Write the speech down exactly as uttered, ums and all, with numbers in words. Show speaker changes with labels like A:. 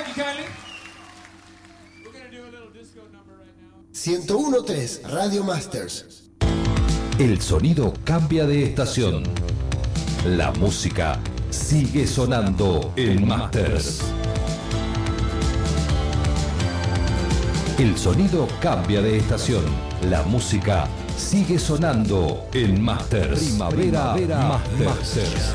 A: Thank you kindly.
B: ciento uno punto tres Radio Masters.
C: El sonido cambia de estación. La música sigue sonando en Masters. El sonido cambia de estación. La música sigue sonando en Masters. Primavera, Primavera Masters. Masters.